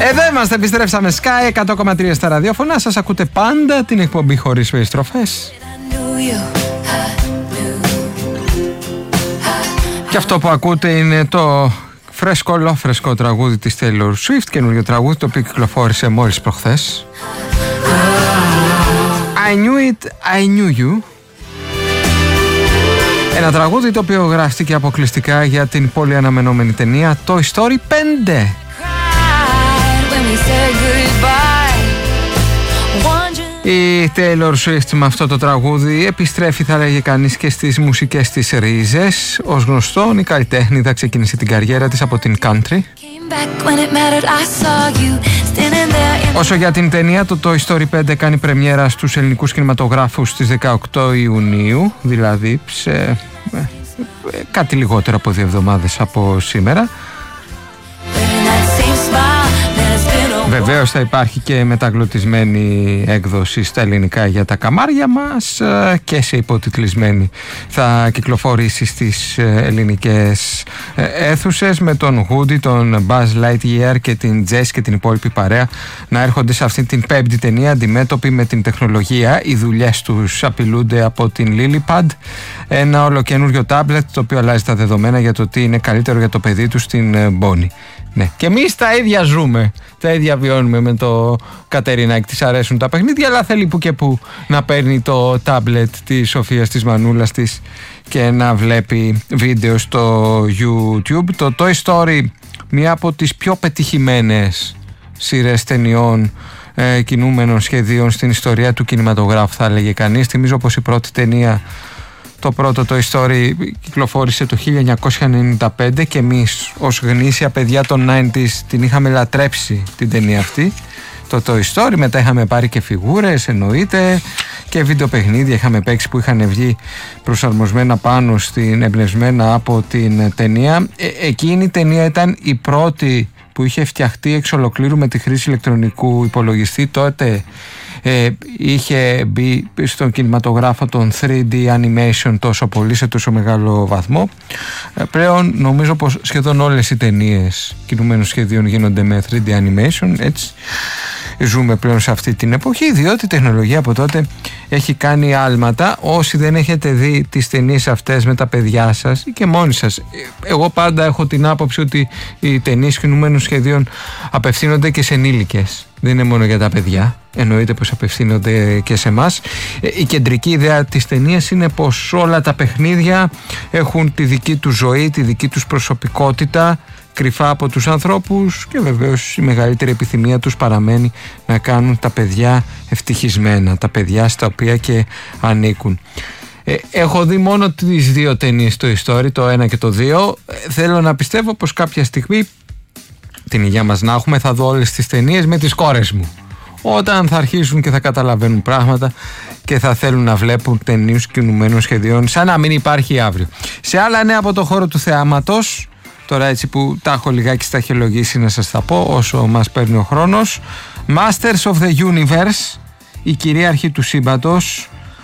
Εδώ είμαστε, επιστρέψαμε Sky 100,3 στα ραδιόφωνα. Σας ακούτε πάντα την εκπομπή χωρίς περιστροφές. Και αυτό που ακούτε είναι το φρέσκο τραγούδι της Taylor Swift, καινούριο τραγούδι το οποίο κυκλοφόρησε μόλις προχθές. I knew it, I knew you. Ένα τραγούδι το οποίο γράφτηκε αποκλειστικά για την πολύ αναμενόμενη ταινία Toy Story 5. Η Taylor Swift με αυτό το τραγούδι επιστρέφει, θα λέγε κανείς, και στις μουσικές της ρίζες. Ως γνωστόν, η καλλιτέχνηδα ξεκίνησε την καριέρα της από την country. Όσο για την ταινία, το Toy Story 5 κάνει πρεμιέρα στους ελληνικούς κινηματογράφους στις 18 Ιουνίου, δηλαδή σε κάτι λιγότερο από 2 εβδομάδες από σήμερα. Βεβαίως θα υπάρχει και μεταγλωτισμένη έκδοση στα ελληνικά για τα καμάρια μας και σε υποτιτλισμένη θα κυκλοφορήσει στις ελληνικές αίθουσες, με τον Woody, τον Buzz Lightyear και την Jess και την υπόλοιπη παρέα να έρχονται σε αυτή την 5η ταινία αντιμέτωποι με την τεχνολογία. Οι δουλειές τους απειλούνται από την Lillipad, ένα ολοκαινούριο τάμπλετ το οποίο αλλάζει τα δεδομένα για το τι είναι καλύτερο για το παιδί του στην Bonnie. Ναι. Και εμείς τα ίδια ζούμε, τα ίδια βιώνουμε με το Κατερινάκι. Της αρέσουν τα παιχνίδια, αλλά θέλει που και που να παίρνει το τάμπλετ της Σοφίας, της μανούλας της, και να βλέπει βίντεο στο YouTube. Το Toy Story, μία από τις πιο πετυχημένες σειρές ταινιών κινούμενων σχεδίων στην ιστορία του κινηματογράφου, θα έλεγε κανείς. Θυμίζω πως η πρώτη ταινία, το πρώτο Toy Story, κυκλοφόρησε το 1995 και εμείς ως γνήσια παιδιά των 90s την είχαμε λατρέψει την ταινία αυτή, το Toy Story. Μετά είχαμε πάρει και φιγούρες, εννοείται, και βίντεο παιχνίδια είχαμε παίξει που είχαν βγει προσαρμοσμένα πάνω στην, εμπνευσμένα από την ταινία. Εκείνη η ταινία ήταν η πρώτη που είχε φτιαχτεί εξ ολοκλήρου με τη χρήση ηλεκτρονικού υπολογιστή. Τότε είχε μπει στον κινηματογράφο των 3D animation τόσο πολύ, σε τόσο μεγάλο βαθμό. Πλέον νομίζω πως σχεδόν όλες οι ταινίες κινουμένων σχεδίων γίνονται με 3D animation. Έτσι ζούμε πλέον σε αυτή την εποχή, διότι η τεχνολογία από τότε έχει κάνει άλματα. Όσοι δεν έχετε δει τις ταινίες αυτές με τα παιδιά σας ή και μόνοι σας, εγώ πάντα έχω την άποψη ότι οι ταινίες κινουμένων σχεδίων απευθύνονται και σε ενήλικες. Δεν είναι μόνο για τα παιδιά, εννοείται πως απευθύνονται και σε εμάς. Η κεντρική ιδέα της ταινίας είναι πως όλα τα παιχνίδια έχουν τη δική τους ζωή, τη δική τους προσωπικότητα, κρυφά από τους ανθρώπους, και βεβαίως η μεγαλύτερη επιθυμία τους παραμένει να κάνουν τα παιδιά ευτυχισμένα, τα παιδιά στα οποία και ανήκουν. Έχω δει μόνο τις 2 ταινίες στο Story, το 1 και το 2. Θέλω να πιστεύω πως κάποια στιγμή, την υγεία μας να έχουμε, θα δω όλες τις ταινίες με τις κόρες μου, όταν θα αρχίσουν και θα καταλαβαίνουν πράγματα και θα θέλουν να βλέπουν ταινίες κινουμένων σχεδίων σαν να μην υπάρχει αύριο. Σε άλλα νέα από το χώρο του θεάματος, τώρα έτσι που τα έχω λιγάκι σταχυολογήσει να σας τα πω όσο μας παίρνει ο χρόνος, Masters of the Universe, η κυρίαρχη του σύμπαντος,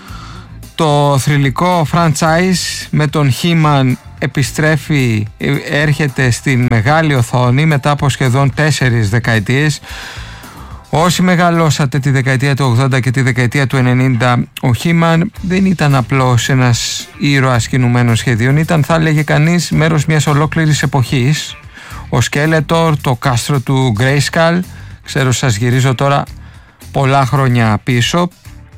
το θρυλικό franchise με τον He-Man επιστρέφει, έρχεται στην μεγάλη οθόνη μετά από σχεδόν 4 δεκαετίες. Όσοι μεγαλώσατε τη δεκαετία του 80 και τη δεκαετία του 90, ο He-Man δεν ήταν απλώς ένας ήρωας κινουμένων σχεδίων, ήταν, θα έλεγε κανείς, μέρος μιας ολόκληρης εποχής. Ο Skeletor, το κάστρο του Grayskull, ξέρω σας γυρίζω τώρα πολλά χρόνια πίσω.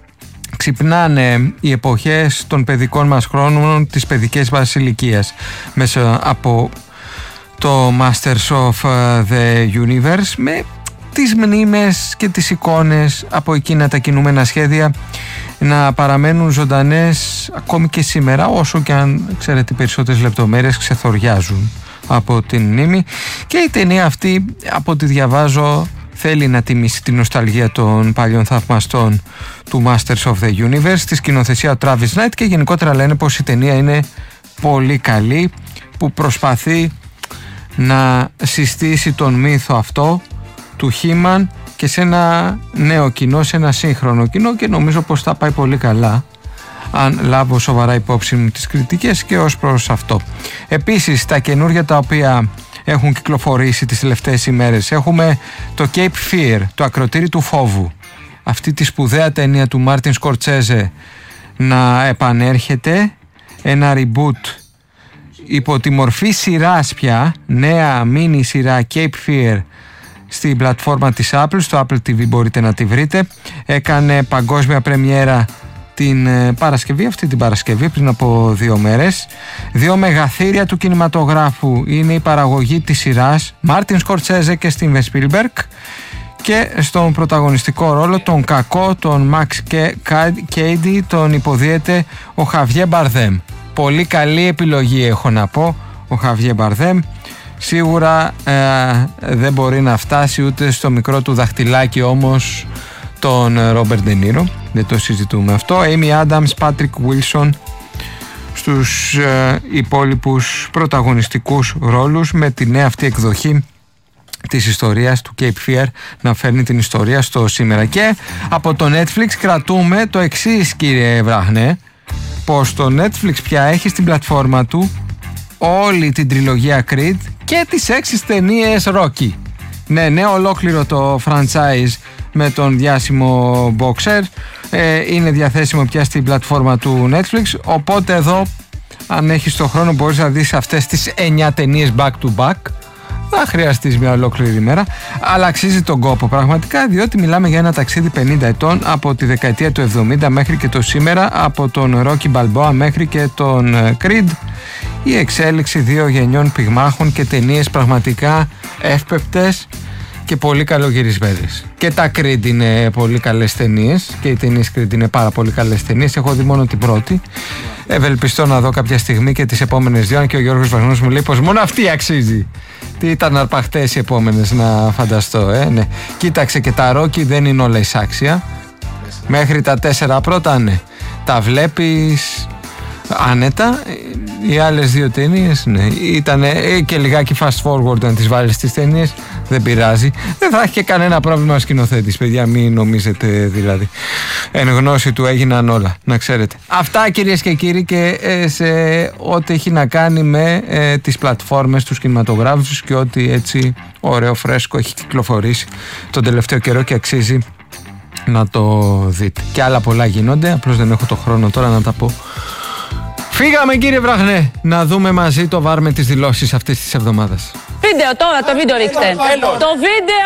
Ξυπνάνε οι εποχές των παιδικών μας χρόνων, της παιδικής μας ηλικίας, μέσα από το Masters of the Universe, με τις μνήμες και τις εικόνες από εκείνα τα κινούμενα σχέδια να παραμένουν ζωντανές ακόμη και σήμερα, όσο και αν, ξέρετε, οι περισσότερες λεπτομέρειες ξεθοριάζουν από την μνήμη. Και η ταινία αυτή, από ό,τι διαβάζω, θέλει να τιμήσει την νοσταλγία των παλιών θαυμαστών του Masters of the Universe, τη σκηνοθεσία Travis Knight, και γενικότερα λένε πως η ταινία είναι πολύ καλή, που προσπαθεί να συστήσει τον μύθο αυτό του He-Man και σε ένα νέο κοινό, σε ένα σύγχρονο κοινό, και νομίζω πως θα πάει πολύ καλά αν λάβω σοβαρά υπόψη μου τις κριτικές και ως προς αυτό. Επίσης, τα καινούργια τα οποία έχουν κυκλοφορήσει τις τελευταίες ημέρες. Έχουμε το Cape Fear, το ακροτήρι του φόβου, αυτή τη σπουδαία ταινία του Μάρτιν Σκορτσέζε να επανέρχεται, ένα reboot υπό τη μορφή σειράς πια, νέα μίνι σειρά Cape Fear στην πλατφόρμα της Apple, στο Apple TV μπορείτε να τη βρείτε. Έκανε παγκόσμια πρεμιέρα την Παρασκευή, αυτή την Παρασκευή πριν από 2 μέρες. 2 μεγαθύρια του κινηματογράφου είναι η παραγωγή της σειράς, Μάρτιν Σκορτσέζε και Στίβεν Σπίλμπεργκ, και στον πρωταγωνιστικό ρόλο τον κακό, τον Μαξ Κέιντι, τον υποδίεται ο Χαβιέ Μπαρδέμ. Πολύ καλή επιλογή έχω να πω ο Χαβιέ Μπαρδέμ. Σίγουρα δεν μπορεί να φτάσει ούτε στο μικρό του δαχτυλάκι όμως τον Ρόμπερτ Ντε Νίρο, δεν το συζητούμε αυτό. Έιμι Άνταμς, Πάτρικ Βίλσον στους υπόλοιπους πρωταγωνιστικούς ρόλους, με τη νέα αυτή εκδοχή της ιστορίας του Cape Fear να φέρνει την ιστορία στο σήμερα. Και από το Netflix κρατούμε το εξής, κύριε Βράχνε, πως το Netflix πια έχει στην πλατφόρμα του όλη την τριλογία Creed και τις 6 ταινίες Rocky. Ναι, ολόκληρο το franchise με τον διάσημο boxer είναι διαθέσιμο πια στην πλατφόρμα του Netflix, οπότε εδώ αν έχεις το χρόνο μπορείς να δεις αυτές τις 9 ταινίες back to back. Θα χρειαστείς μια ολόκληρη ημέρα, αλλά αξίζει τον κόπο πραγματικά, διότι μιλάμε για ένα ταξίδι 50 ετών από τη δεκαετία του 70 μέχρι και το σήμερα, από τον Rocky Balboa μέχρι και τον Creed, η εξέλιξη 2 γενιών πυγμάχων και ταινίες πραγματικά εύπεπτες και πολύ καλογυρισμένες. Και τα Creed είναι πολύ καλές ταινίες και οι ταινίες Creed είναι πάρα πολύ καλές ταινίες. Έχω δει μόνο την πρώτη. Ευελπιστώ να δω κάποια στιγμή και τις επόμενες 2, και ο Γιώργος Βαγνός μου λέει πως μόνο αυτή αξίζει. Τι ήταν αρπαχτές οι επόμενες, να φανταστώ, ναι. Κοίταξε, και τα Rocky δεν είναι όλα εισάξια. Μέχρι τα 4 πρώτα, ναι. Τα βλέπεις άνετα. Οι άλλες 2 ταινίες, ναι, ήταν και λιγάκι fast forward να τις βάλεις στις ταινίες. Δεν πειράζει. Δεν θα έχει και κανένα πρόβλημα ο σκηνοθέτης, παιδιά, μην νομίζετε δηλαδή. Εν γνώση του έγιναν όλα, να ξέρετε. Αυτά, κυρίες και κύριοι, και σε ό,τι έχει να κάνει με τις πλατφόρμες, τους κινηματογράφους και ό,τι έτσι ωραίο φρέσκο έχει κυκλοφορήσει τον τελευταίο καιρό και αξίζει να το δείτε. Και άλλα πολλά γίνονται, απλώς δεν έχω το χρόνο τώρα να τα πω. Φύγαμε, κύριε Βραχνέ, να δούμε μαζί το βάρ με τις δηλώσεις αυτής της εβδομάδας. Βίντεο τώρα, το βίντεο ρίξτε. Το βίντεο!